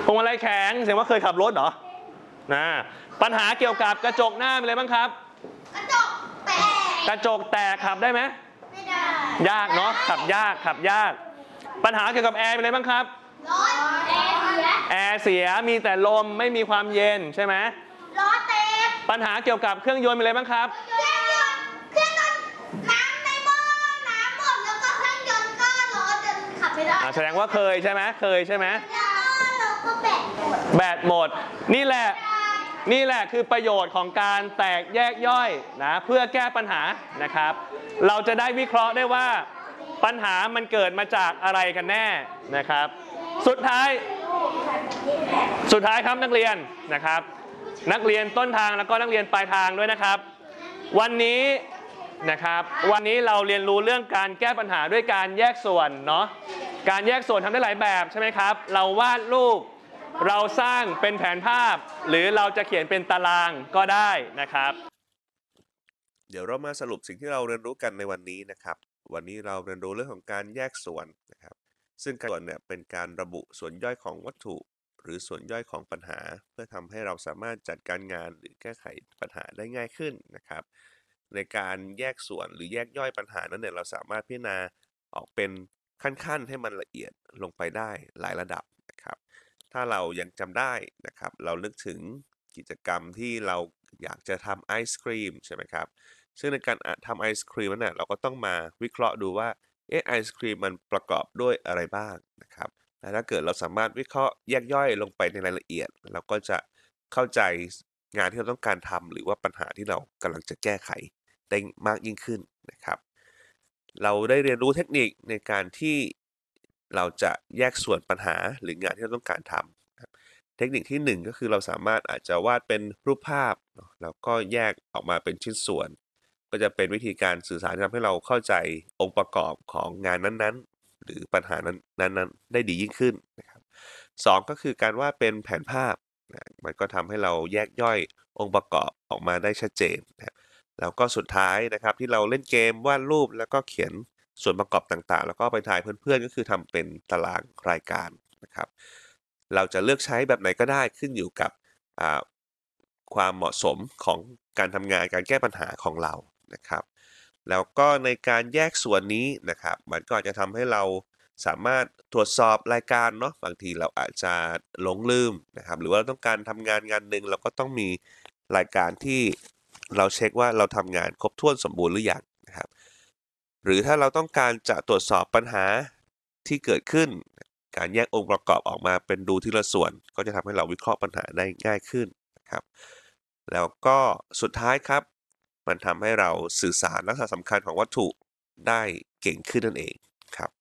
วงมาลัยแข็งแสดงว่าเคยขับรถเหรอนะปัญหาเกี่ยวกับกระจกหน้าเป็นอะไรบ้างครับกระจกแตกขับได้ไหมไม่ได้ยากเนาะขับยากปัญหาเกี่ยวกับแอร์เป็นอะไรบ้างครับร้อนแอร์เสียมีแต่ลมไม่มีความเย็นใช่ไหมล้อเต็มปัญหาเกี่ยวกับเครื่องยนต์เป็นอะไรบ้างครับเครื่องยนต์น้ำในหม้อน้ำหมดแล้วก็เครื่องยนต์ก็ล้อจนขับไม่ได้แสดงว่าเคยใช่ไหมแล้วก็แบตหมดนี่แหละคือประโยชน์ของการแตกแยกย่อยนะเพื่อแก้ปัญหานะครับเราจะได้วิเคราะห์ได้ว่าปัญหามันเกิดมาจากอะไรกันแน่นะครับสุดท้ายครับนักเรียนนะครับนักเรียนต้นทางแล้วก็นักเรียนปลายทางด้วยนะครับวันนี้เราเรียนรู้เรื่องการแก้ปัญหาด้วยการแยกส่วนเนาะการแยกส่วนทำได้หลายแบบใช่ไหมครับเราวาดรูปเราสร้างเป็นแผนภาพหรือเราจะเขียนเป็นตารางก็ได้นะครับเดี๋ยวเรามาสรุปสิ่งที่เราเรียนรู้กันในวันนี้นะครับวันนี้เราเรียนรู้เรื่องของการแยกส่วนนะครับซึ่งการส่วนเนี่ยเป็นการระบุส่วนย่อยของวัตถุหรือส่วนย่อยของปัญหาเพื่อทำให้เราสามารถจัดการงานหรือแก้ไขปัญหาได้ง่ายขึ้นนะครับในการแยกส่วนหรือแยกย่อยปัญหานั้นเนี่ยเราสามารถพิจารณาออกเป็นขั้นๆให้มันละเอียดลงไปได้หลายระดับนะครับถ้าเรายังจำได้นะครับเรานึกถึงกิจกรรมที่เราอยากจะทำไอศครีมใช่ไหมครับซึ่งในการทำไอศครีมนั้นเราก็ต้องมาวิเคราะห์ดูว่าไอศครีมมันประกอบด้วยอะไรบ้างนะครับและถ้าเกิดเราสามารถวิเคราะห์แยกย่อยลงไปในรายละเอียดเราก็จะเข้าใจงานที่เราต้องการทำหรือว่าปัญหาที่เรากำลังจะแก้ไขได้มากยิ่งขึ้นนะครับเราได้เรียนรู้เทคนิคในการที่เราจะแยกส่วนปัญหาหรืองานที่เราต้องการทำเทคนิคที่1ก็คือเราสามารถอาจจะวาดเป็นรูปภาพแล้วก็แยกออกมาเป็นชิ้นส่วนก็จะเป็นวิธีการสื่อสารที่ทำให้เราเข้าใจองค์ประกอบของงานนั้นๆหรือปัญหานั้นได้ดียิ่งขึ้นนะครับ2ก็คือการวาดเป็นแผนภาพมันก็ทำให้เราแยกย่อยองค์ประกอบออกมาได้ชัดเจนนะครับแล้วก็สุดท้ายนะครับที่เราเล่นเกมวาดรูปแล้วก็เขียนส่วนประกอบต่างๆแล้วก็ไปทายเพื่อนๆก็คือทำเป็นตารางรายการนะครับเราจะเลือกใช้แบบไหนก็ได้ขึ้นอยู่กับความเหมาะสมของการทำงานการแก้ปัญหาของเรานะครับแล้วก็ในการแยกส่วนนี้นะครับมันก็อาจจะทำให้เราสามารถตรวจสอบรายการเนาะบางทีเราอาจจะหลงลืมนะครับหรือว่าเราต้องการทำงานหนึ่งเราก็ต้องมีรายการที่เราเช็คว่าเราทำงานครบถ้วนสมบูรณ์หรือยังนะครับหรือถ้าเราต้องการจะตรวจสอบปัญหาที่เกิดขึ้นการแยกองค์ประกอบออกมาเป็นดูทีละส่วนก็จะทำให้เราวิเคราะห์ปัญหาได้ง่ายขึ้นนะครับแล้วก็สุดท้ายครับมันทำให้เราสื่อสารลักษณะสำคัญของวัตถุได้เก่งขึ้นนั่นเองครับ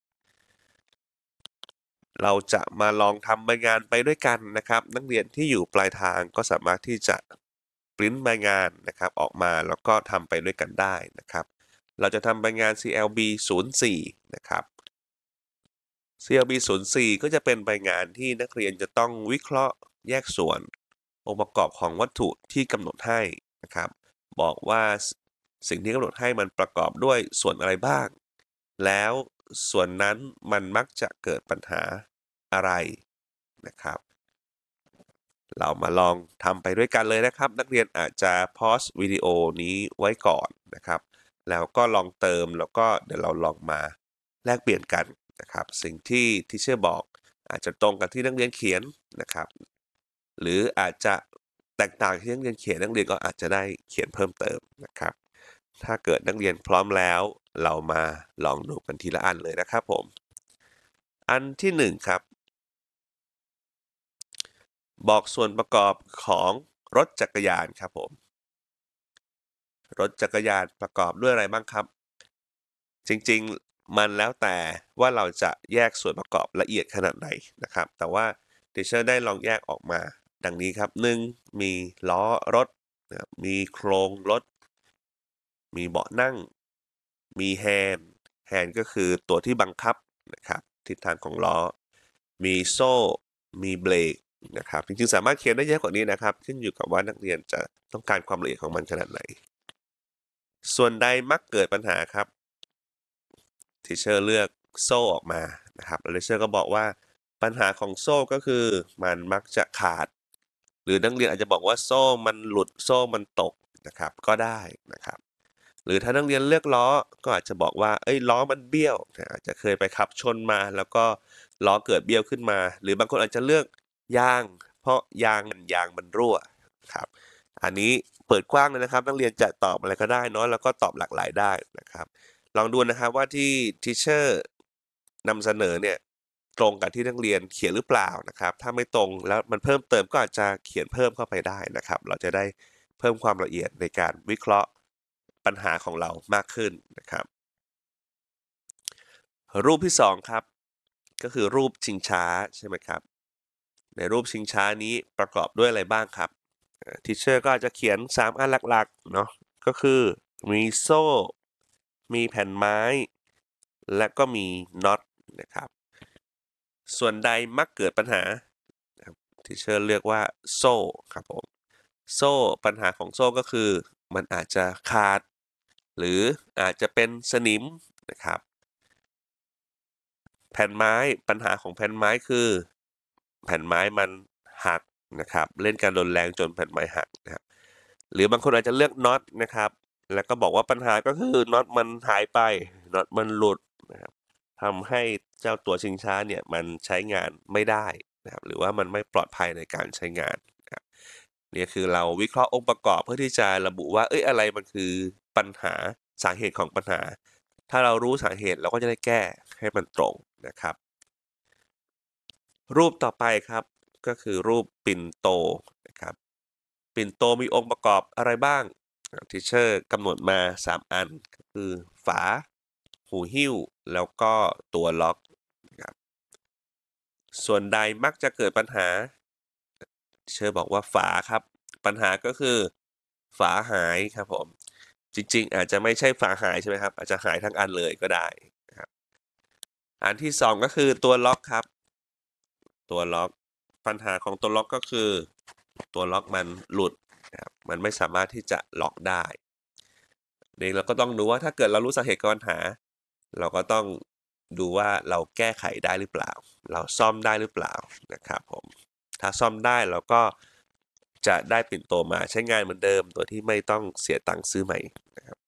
เราจะมาลองทำใบงานไปด้วยกันนะครับนักเรียนที่อยู่ปลายทางก็สามารถที่จะปริ้นใบงานนะครับออกมาแล้วก็ทำไปด้วยกันได้นะครับเราจะทำใบงาน CLB 04นะครับ CLB 04ก็จะเป็นใบงานที่นักเรียนจะต้องวิเคราะห์แยกส่วนองค์ประกอบของวัตถุที่กำหนดให้นะครับบอกว่าสิ่งที่กำหนดให้มันประกอบด้วยส่วนอะไรบ้างแล้วส่วนนั้นมันมักจะเกิดปัญหาอะไรนะครับเรามาลองทำไปด้วยกันเลยนะครับนักเรียนอาจจะพอสวิดีโอนี้ไว้ก่อนนะครับแล้วก็ลองเติมแล้วก็เดี๋ยวเราลองมาแลกเปลี่ยนกันนะครับสิ่งที่ทีเชอร์บอกอาจจะตรงกับที่นักเรียนเขียนนะครับหรืออาจจะแตกต่างที่นักเรียนเขียนนักเรียนก็อาจจะได้เขียนเพิ่มเติมนะครับถ้าเกิดนักเรียนพร้อมแล้วเรามาลองดูกันทีละอันเลยนะครับผมอันที่1ครับบอกส่วนประกอบของรถจักรยานครับผมรถจักรยานประกอบด้วยอะไรบ้างครับจริงๆมันแล้วแต่ว่าเราจะแยกส่วนประกอบละเอียดขนาดไหนนะครับแต่ว่าทีเชอร์ได้ลองแยกออกมาดังนี้ครับ1มีล้อรถมีโครงรถมีเบาะนั่งมีแฮนด์ก็คือตัวที่บังคับนะครับทิศทางของล้อมีโซ่มีเบรกนะครับจริงๆสามารถเขียนได้เยอะกว่านี้นะครับขึ้นอยู่กับว่านักเรียนจะต้องการความละเอียดของมันขนาดไหนส่วนใดมักเกิดปัญหาครับทีเชอร์เลือกโซ่ออกมานะครับแล้วทีเชอร์ก็บอกว่าปัญหาของโซ่ก็คือมันมักจะขาดหรือนักเรียนอาจจะบอกว่าโซ่มันหลุดโซ่มันตกนะครับก็ได้นะครับหรือถ้านักเรียนเลือกล้อก็อาจจะบอกว่าล้อมันเบี้ยวอาจจะเคยไปขับชนมาแล้วก็ล้อเกิดเบี้ยวขึ้นมาหรือบางคนอาจจะเลือกยางเพราะยางมันรั่วครับอันนี้เปิดกว้างเลยนะครับนักเรียนจะตอบอะไรก็ได้เนาะแล้วก็ตอบหลากหลายได้นะครับลองดูนะครับว่าที่ทีเชอร์นำเสนอเนี่ยตรงกับที่นักเรียนเขียนหรือเปล่านะครับถ้าไม่ตรงแล้วมันเพิ่มเติมก็อาจจะเขียนเพิ่มเข้าไปได้นะครับเราจะได้เพิ่มความละเอียดในการวิเคราะห์ปัญหาของเรามากขึ้นนะครับรูปที่2ครับก็คือรูปชิงช้าใช่ไหมครับในรูปชิงช้านี้ประกอบด้วยอะไรบ้างครับทีเชอร์ก็อาจจะเขียน3อันหลักๆเนาะก็คือมีโซ่มีแผ่นไม้และก็มีน็อตนะครับส่วนใดมักเกิดปัญหาทีเชอร์เรียกว่าโซ่ครับผมโซ่ปัญหาของโซ่ก็คือมันอาจจะขาดหรืออาจจะเป็นสนิมนะครับแผ่นไม้ปัญหาของแผ่นไม้คือแผ่นไม้มันหักนะครับเล่นการรุนแรงจนแผ่นไม้หักนะครับหรือบางคนอาจจะเลือกน็อตนะครับแล้วก็บอกว่าปัญหาก็คือน็อตมันหายไปน็อตมันหลุดนะครับทำให้เจ้าตัวชิงช้าเนี่ยมันใช้งานไม่ได้นะครับหรือว่ามันไม่ปลอดภัยในการใช้งานนะครับนี่คือเราวิเคราะห์องค์ประกอบเพื่อที่จะระบุว่าอะไรมันคือปัญหาสาเหตุของปัญหาถ้าเรารู้สาเหตุเราก็จะได้แก้ให้มันตรงนะครับรูปต่อไปครับก็คือรูปปิ่นโตนะครับปิ่นโตมีองค์ประกอบอะไรบ้างทีเชอร์กำหนดมา3อันก็คือฝาหูหิ้วแล้วก็ตัวล็อกนะครับส่วนใดมักจะเกิดปัญหาทีเชอร์บอกว่าฝาครับปัญหาก็คือฝาหายครับผมจริงๆอาจจะไม่ใช่ฝาหายใช่ไหมครับอาจจะหายทั้งอันเลยก็ได้นะครับอันที่2ก็คือตัวล็อกครับตัวล็อกปัญหาของตัวล็อกก็คือตัวล็อกมันหลุดนะครับมันไม่สามารถที่จะล็อกได้นี่เราก็ต้องดูว่าถ้าเกิดเรารู้สาเหตุของปัญหาเราก็ต้องดูว่าเราแก้ไขได้หรือเปล่าเราซ่อมได้หรือเปล่านะครับผมถ้าซ่อมได้เราก็จะได้ปิ่นโตมาใช้งานเหมือนเดิมโดยที่ไม่ต้องเสียตังค์ซื้อใหม่นะครับ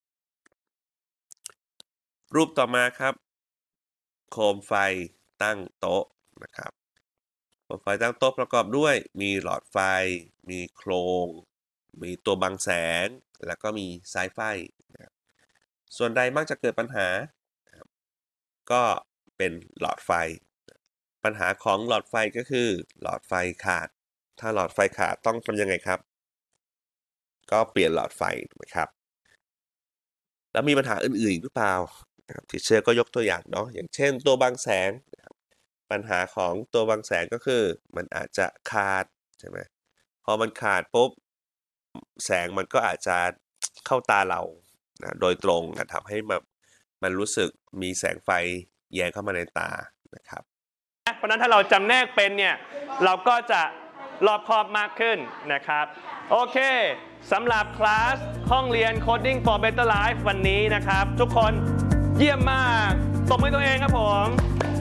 รูปต่อมาครับโคมไฟตั้งโต๊ะนะครับโคมไฟตั้งโต๊ะประกอบด้วยมีหลอดไฟมีโครงมีตัวบังแสงแล้วก็มีสายไฟนะครับส่วนใดมักจะเกิดปัญหาก็เป็นหลอดไฟปัญหาของหลอดไฟก็คือหลอดไฟขาดถ้าหลอดไฟขาดต้องทำยังไงครับก็เปลี่ยนหลอดไฟถูกไหมครับแล้วมีปัญหาอื่นๆหรือเปล่าทีเชอร์ก็ยกตัวอย่างเนาะอย่างเช่นตัวบังแสงปัญหาของตัวบังแสงก็คือมันอาจจะขาดใช่ไหมพอมันขาดปุ๊บแสงมันก็อาจจะเข้าตาเรานะโดยตรงทำให้มันรู้สึกมีแสงไฟแยงเข้ามาในตานะครับเพราะนั้นถ้าเราจำแนกเป็นเนี่ยเราก็จะรอบคอบมากขึ้นนะครับโอเคสำหรับคลาสห้องเรียน Coding for Better Life วันนี้นะครับทุกคนเยี่ยมมากตบมือตัวเองครับผม